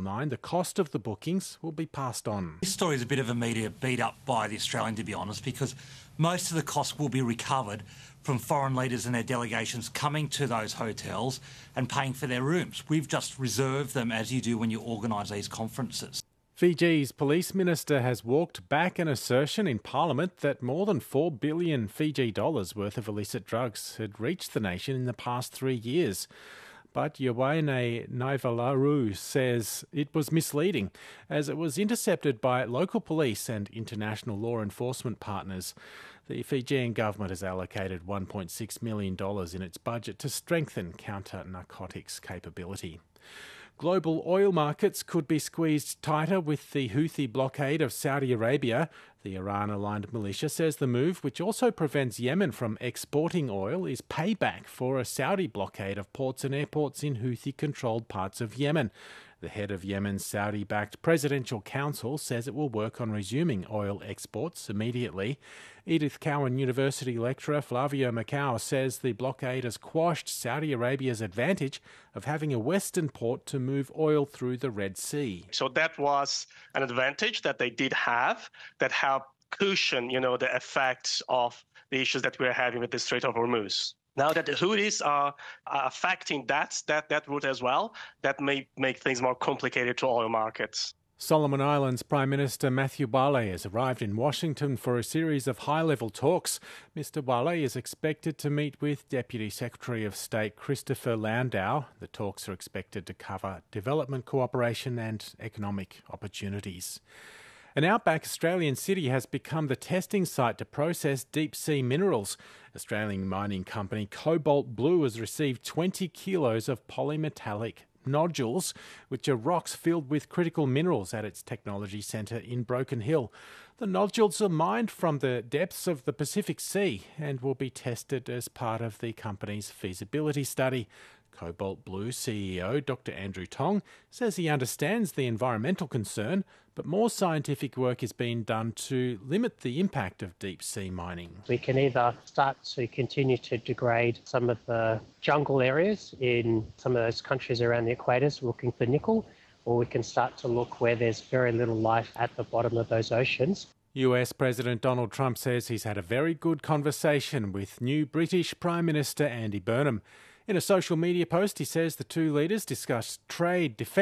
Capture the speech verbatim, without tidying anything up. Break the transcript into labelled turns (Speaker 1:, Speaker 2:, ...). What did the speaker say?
Speaker 1: nine, the cost of the bookings will be passed on.
Speaker 2: This story is a bit of a media beat up by the Australian, to be honest, because most of the costs will be recovered from foreign leaders and their delegations coming to those hotels and paying for their rooms. We've just reserved them as you do when you organise these conferences.
Speaker 1: Fiji's police minister has walked back an assertion in Parliament that more than four billion Fiji dollars worth of illicit drugs had reached the nation in the past three years. But Yawane Naivalaru says it was misleading, as it was intercepted by local police and international law enforcement partners. The Fijian government has allocated one point six million dollars in its budget to strengthen counter-narcotics capability. Global oil markets could be squeezed tighter with the Houthi blockade of Saudi Arabia. The Iran-aligned militia says the move, which also prevents Yemen from exporting oil, is payback for a Saudi blockade of ports and airports in Houthi-controlled parts of Yemen. The head of Yemen's Saudi-backed Presidential Council says it will work on resuming oil exports immediately. Edith Cowan University lecturer Flavio Macau says the blockade has quashed Saudi Arabia's advantage of having a western port to move oil through the Red Sea.
Speaker 3: So that was an advantage that they did have that helped cushion, you know, the effects of the issues that we're having with the Strait of Hormuz. Now that the Houthis are, are affecting that, that, that route as well, that may make things more complicated to oil markets.
Speaker 1: Solomon Islands Prime Minister Matthew Wale has arrived in Washington for a series of high-level talks. Mister Wale is expected to meet with Deputy Secretary of State Christopher Landau. The talks are expected to cover development cooperation and economic opportunities. An outback Australian city has become the testing site to process deep-sea minerals. Australian mining company Cobalt Blue has received twenty kilos of polymetallic nodules, which are rocks filled with critical minerals at its technology centre in Broken Hill. The nodules are mined from the depths of the Pacific Sea and will be tested as part of the company's feasibility study. Cobalt Blue C E O Doctor Andrew Tong says he understands the environmental concern, but more scientific work is being done to limit the impact of deep-sea mining.
Speaker 4: We can either start to continue to degrade some of the jungle areas in some of those countries around the equators looking for nickel, or we can start to look where there's very little life at the bottom of those oceans.
Speaker 1: U S President Donald Trump says he's had a very good conversation with new British Prime Minister Andy Burnham. In a social media post, he says the two leaders discussed trade, defence,